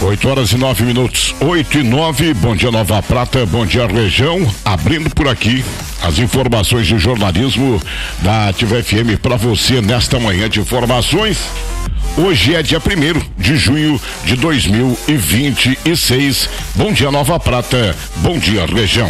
8h09, 8h09, bom dia Nova Prata, bom dia região, abrindo por aqui as informações de jornalismo da Ativa FM para você nesta manhã de informações. Hoje é dia 1º de junho de 2026, bom dia Nova Prata, bom dia região.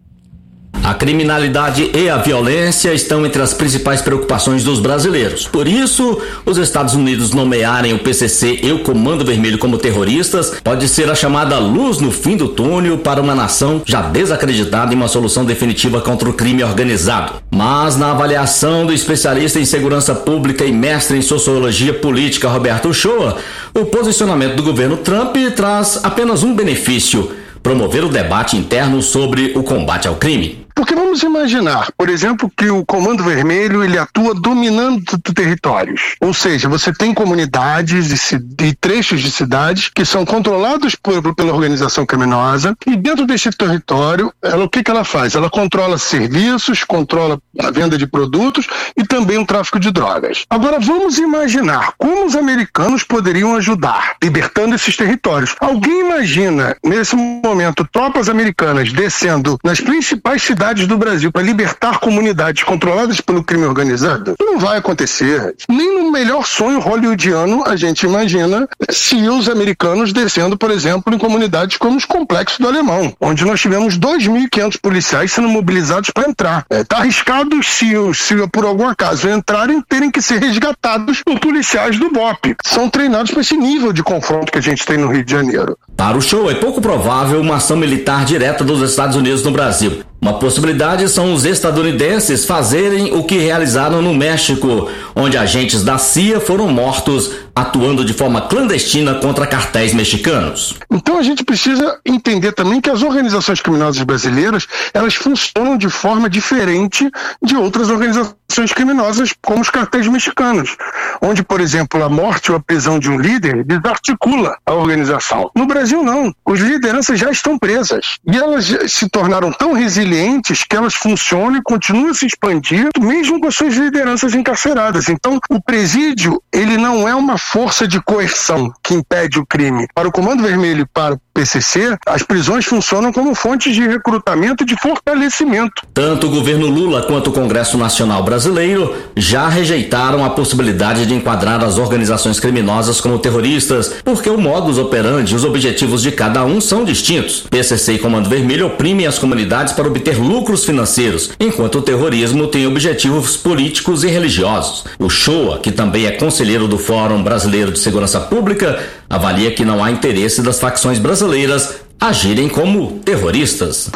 A criminalidade e a violência estão entre as principais preocupações dos brasileiros. Por isso, os Estados Unidos nomearem o PCC e o Comando Vermelho como terroristas pode ser a chamada luz no fim do túnel para uma nação já desacreditada em uma solução definitiva contra o crime organizado. Mas na avaliação do especialista em segurança pública e mestre em sociologia política Roberto Uchoa, o posicionamento do governo Trump traz apenas um benefício: promover o debate interno sobre o combate ao crime. Porque vamos imaginar, por exemplo, que o Comando Vermelho ele atua dominando territórios. Ou seja, você tem comunidades e trechos de cidades que são controlados pela organização criminosa, e dentro desse território, o que ela faz? Ela controla serviços, controla a venda de produtos e também o tráfico de drogas. Agora vamos imaginar como os americanos poderiam ajudar, libertando esses territórios. Alguém imagina, nesse momento, tropas americanas descendo nas principais cidades do Brasil para libertar comunidades controladas pelo crime organizado? Não vai acontecer. Nem no melhor sonho hollywoodiano a gente imagina se os americanos descendo, por exemplo, em comunidades como os Complexos do Alemão, onde nós tivemos 2.500 policiais sendo mobilizados para entrar. Está arriscado se por algum acaso entrarem, terem que ser resgatados por policiais do BOP. São treinados para esse nível de confronto que a gente tem no Rio de Janeiro. Para o show, é pouco provável uma ação militar direta dos Estados Unidos no Brasil. Uma possibilidade são os estadunidenses fazerem o que realizaram no México, onde agentes da CIA foram mortos atuando de forma clandestina contra cartéis mexicanos. Então a gente precisa entender também que as organizações criminosas brasileiras, elas funcionam de forma diferente de outras organizações criminosas como os cartéis mexicanos, onde, por exemplo, a morte ou a prisão de um líder desarticula a organização. No Brasil não, as lideranças já estão presas e elas se tornaram tão resilientes que elas funcionam e continuam a se expandir mesmo com as suas lideranças encarceradas. Então o presídio, ele não é uma força de coerção que impede o crime. Para o Comando Vermelho e para o PCC, as prisões funcionam como fontes de recrutamento e de fortalecimento. Tanto o governo Lula quanto o Congresso Nacional Brasileiro já rejeitaram a possibilidade de enquadrar as organizações criminosas como terroristas, porque o modus operandi e os objetivos de cada um são distintos. PCC e Comando Vermelho oprimem as comunidades para obter lucros financeiros, enquanto o terrorismo tem objetivos políticos e religiosos. O Uchoa, que também é conselheiro do Fórum Brasileiro de Segurança Pública, avalia que não há interesse das facções brasileiras agirem como terroristas.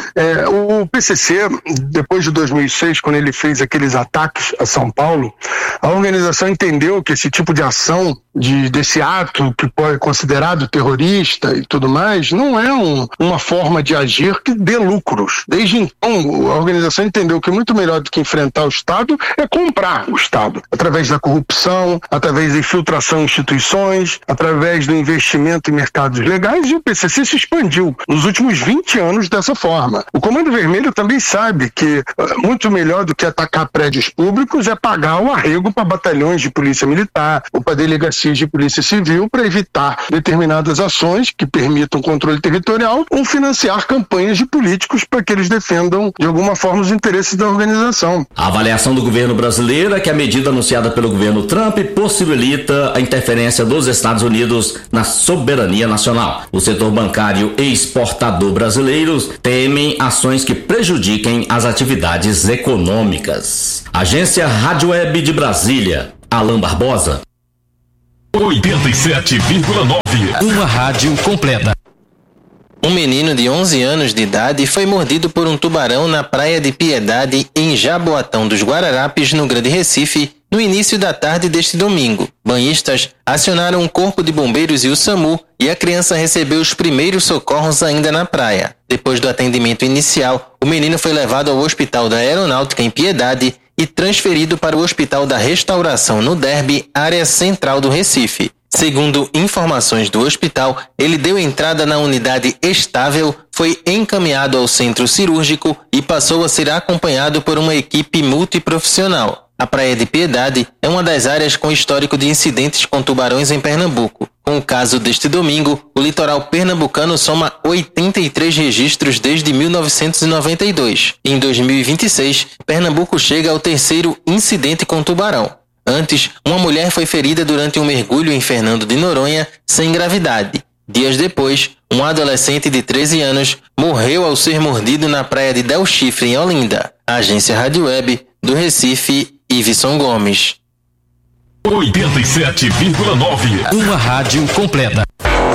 O PCC, depois de 2006, quando ele fez aqueles ataques a São Paulo, a organização entendeu que esse tipo de ação, desse ato que pode ser considerado terrorista e tudo mais, não é uma forma de agir que dê lucros. Desde então, a organização entendeu que muito melhor do que enfrentar o Estado é comprar o Estado, através da corrupção, através da infiltração em instituições, através do investimento em mercados legais, e o PCC se expandiu nos últimos 20 anos dessa forma. O Comando Vermelho também sabe que muito melhor do que atacar prédios públicos é pagar o arrego para batalhões de polícia militar ou para delegacias de polícia civil para evitar determinadas ações que permitam controle territorial ou financiar campanhas de políticos para que eles defendam de alguma forma os interesses da organização. A avaliação do governo brasileiro é que a medida anunciada pelo governo Trump possibilita a interferência dos Estados Unidos na soberania nacional. O setor bancário e exportador brasileiros temem ações que prejudiquem as atividades econômicas. Agência Rádio Web de Brasília, Alan Barbosa. 87,9. Uma rádio completa. Um menino de 11 anos de idade foi mordido por um tubarão na Praia de Piedade, em Jaboatão dos Guararapes, no Grande Recife, no início da tarde deste domingo. Banhistas acionaram o Corpo de Bombeiros e o SAMU e a criança recebeu os primeiros socorros ainda na praia. Depois do atendimento inicial, o menino foi levado ao Hospital da Aeronáutica em Piedade e transferido para o Hospital da Restauração no Derby, área central do Recife. Segundo informações do hospital, ele deu entrada na unidade estável, foi encaminhado ao centro cirúrgico e passou a ser acompanhado por uma equipe multiprofissional. A Praia de Piedade é uma das áreas com histórico de incidentes com tubarões em Pernambuco. Com o caso deste domingo, o litoral pernambucano soma 83 registros desde 1992. Em 2026, Pernambuco chega ao terceiro incidente com tubarão. Antes, uma mulher foi ferida durante um mergulho em Fernando de Noronha sem gravidade. Dias depois, um adolescente de 13 anos morreu ao ser mordido na praia de Del Chifre, em Olinda. Agência Rádio Web do Recife, Iveson Gomes. 87,9. Uma rádio completa.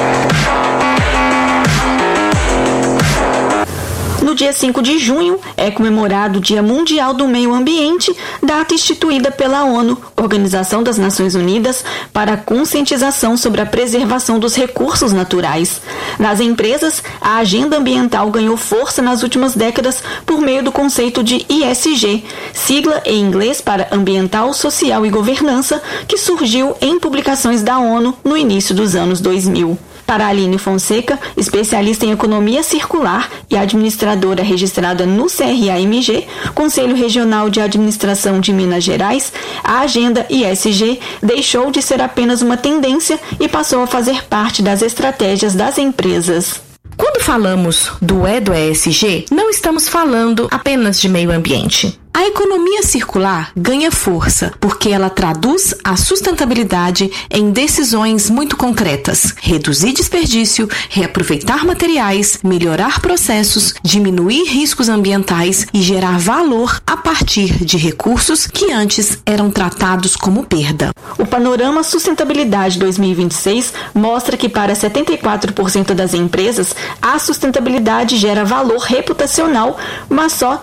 No dia 5 de junho é comemorado o Dia Mundial do Meio Ambiente, data instituída pela ONU, Organização das Nações Unidas, para a conscientização sobre a preservação dos recursos naturais. Nas empresas, a agenda ambiental ganhou força nas últimas décadas por meio do conceito de ESG, sigla em inglês para Ambiental, Social e Governança, que surgiu em publicações da ONU no início dos anos 2000. Para Aline Fonseca, especialista em economia circular e administradora registrada no CRAMG, Conselho Regional de Administração de Minas Gerais, a agenda ESG deixou de ser apenas uma tendência e passou a fazer parte das estratégias das empresas. Quando falamos do ESG, não estamos falando apenas de meio ambiente. A economia circular ganha força porque ela traduz a sustentabilidade em decisões muito concretas: reduzir desperdício, reaproveitar materiais, melhorar processos, diminuir riscos ambientais e gerar valor a partir de recursos que antes eram tratados como perda. O panorama Sustentabilidade 2026 mostra que para 74% das empresas a sustentabilidade gera valor reputacional, mas só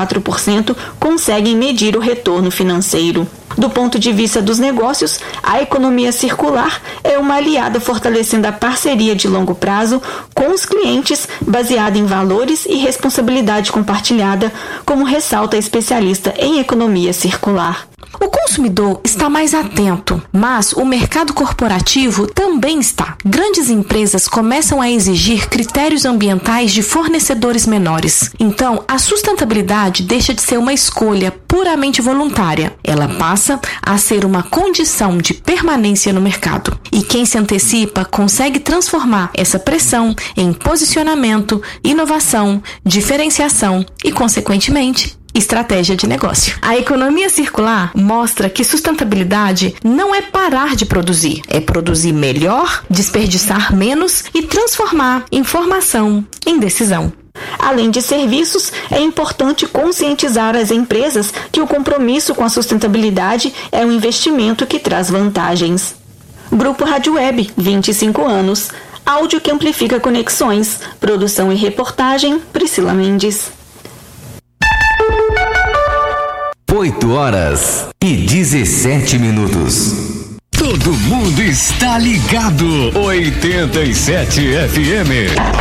34% conseguem medir o retorno financeiro. Do ponto de vista dos negócios, a economia circular é uma aliada fortalecendo a parceria de longo prazo com os clientes, baseada em valores e responsabilidade compartilhada, como ressalta a especialista em economia circular. O consumidor está mais atento, mas o mercado corporativo também está. Grandes empresas começam a exigir critérios ambientais de fornecedores menores. Então, a sustentabilidade deixa de ser uma escolha puramente voluntária. Ela passa a ser uma condição de permanência no mercado. E quem se antecipa consegue transformar essa pressão em posicionamento, inovação, diferenciação e, consequentemente, estratégia de negócio. A economia circular mostra que sustentabilidade não é parar de produzir, é produzir melhor, desperdiçar menos e transformar informação em decisão. Além de serviços, é importante conscientizar as empresas que o compromisso com a sustentabilidade é um investimento que traz vantagens. Grupo Rádio Web, 25 anos. Áudio que amplifica conexões. Produção e reportagem, Priscila Mendes. 8h17. Todo mundo está ligado. 87 FM.